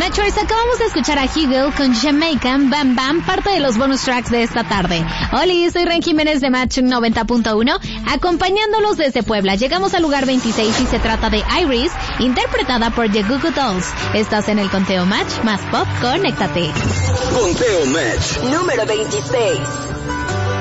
Matchers, acabamos de escuchar a Hugel con Jamaican Bam Bam, parte de los bonus tracks de esta tarde. Hola, soy Ren Jiménez de Match 90.1, acompañándolos desde Puebla. Llegamos al lugar 26 y se trata de Iris, interpretada por The Goo Goo Dolls. Estás en el Conteo Match, más pop, conéctate. Conteo Match. Número 26.